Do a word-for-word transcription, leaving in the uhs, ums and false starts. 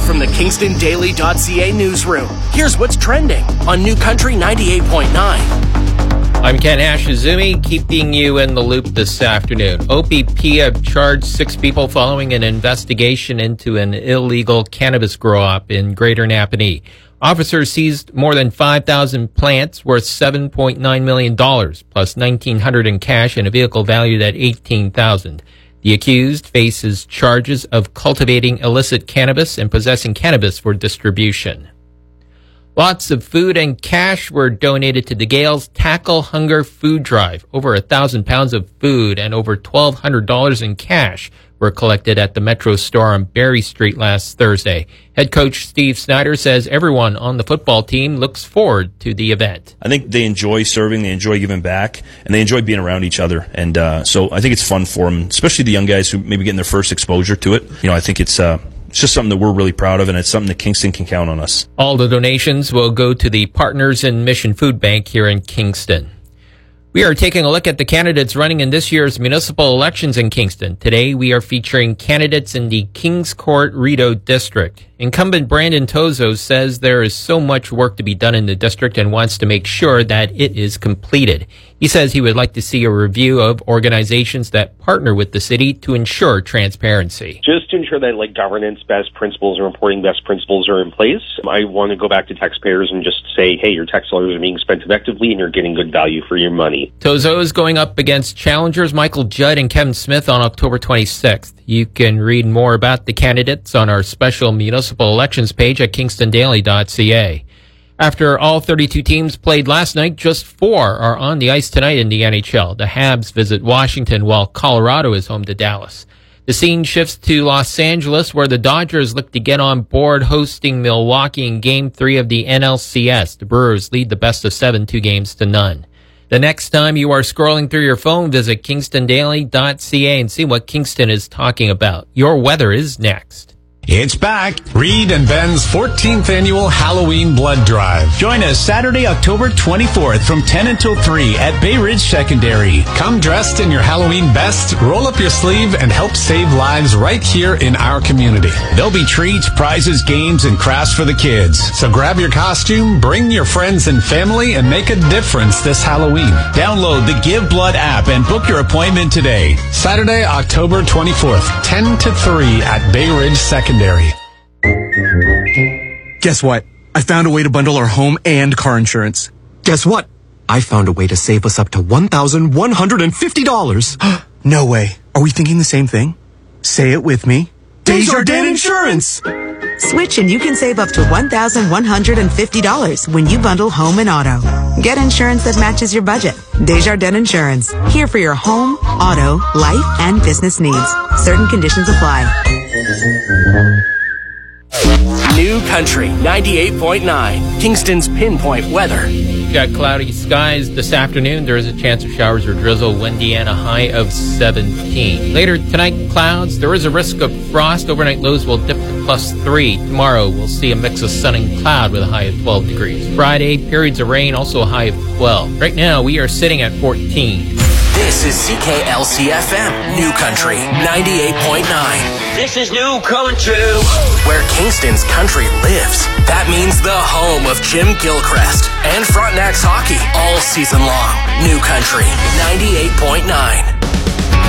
from the Kingston Daily dot C A newsroom. Here's what's trending on New Country ninety-eight point nine. I'm Ken Hashizumi, keeping you in the loop this afternoon. O P P have charged six people following an investigation into an illegal cannabis grow-op in Greater Napanee. Officers seized more than five thousand plants worth seven point nine million dollars, plus nineteen hundred dollars in cash and a vehicle valued at eighteen thousand dollars. The accused faces charges of cultivating illicit cannabis and possessing cannabis for distribution. Lots of food and cash were donated to the Gales Tackle Hunger Food Drive. Over a thousand pounds of food and over twelve hundred dollars in cash were collected at the Metro store on Berry Street last Thursday. Head coach Steve Snyder says everyone on the football team looks forward to the event. I think they enjoy serving, they enjoy giving back, and they enjoy being around each other. And uh, so I think it's fun for them, especially the young guys who maybe getting their first exposure to it. You know, I think it's uh, it's just something that we're really proud of, and it's something that Kingston can count on us. All the donations will go to the Partners in Mission Food Bank here in Kingston. We are taking a look at the candidates running in this year's municipal elections in Kingston. Today, we are featuring candidates in the Kings Court Rideau District. Incumbent Brandon Tozo says there is so much work to be done in the district and wants to make sure that it is completed. He says he would like to see a review of organizations that partner with the city to ensure transparency. Just to ensure that like governance best principles or reporting best principles are in place, I want to go back to taxpayers and just say, hey, your tax dollars are being spent effectively and you're getting good value for your money. Tozo is going up against challengers Michael Judd and Kevin Smith on October twenty-sixth. You can read more about the candidates on our special municipal elections page at Kingston Daily dot C A. After all thirty-two teams played last night, just four are on the ice tonight in the N H L. The Habs visit Washington while Colorado is home to Dallas. The scene shifts to Los Angeles, where the Dodgers look to get on board hosting Milwaukee in Game three of the N L C S. The Brewers lead the best of seven, two games to none. The next time you are scrolling through your phone, visit Kingston Daily dot C A and see what Kingston is talking about. Your weather is next. It's back. Reed and Ben's fourteenth annual Halloween Blood Drive. Join us Saturday, October twenty-fourth from ten until three at Bay Ridge Secondary. Come dressed in your Halloween best, roll up your sleeve, and help save lives right here in our community. There'll be treats, prizes, games, and crafts for the kids. So grab your costume, bring your friends and family, and make a difference this Halloween. Download the Give Blood app and book your appointment today. Saturday, October twenty-fourth, ten to three at Bay Ridge Secondary. Guess what? I found a way to bundle our home and car insurance. Guess what? I found a way to save us up to one thousand one hundred fifty dollars. No way. Are we thinking the same thing? Say it with me. Desjardins Insurance! Switch and you can save up to one thousand one hundred fifty dollars when you bundle home and auto. Get insurance that matches your budget. Desjardins Insurance. Here for your home, auto, life, and business needs. Certain conditions apply. New Country ninety-eight point nine, Kingston's pinpoint weather. We've got cloudy skies this afternoon. There is a chance of showers or drizzle, windy, and a high of seventeen. Later tonight, clouds. There is a risk of frost. Overnight lows will dip to plus three. Tomorrow, we'll see a mix of sun and cloud with a high of twelve degrees. Friday, periods of rain, also a high of twelve. Right now, we are sitting at fourteen. This is C K L C F M, New Country ninety-eight point nine. This is New Country, where Kingston's country lives. That means the home of Jim Gilchrist and Frontenac's hockey all season long. New Country ninety-eight point nine.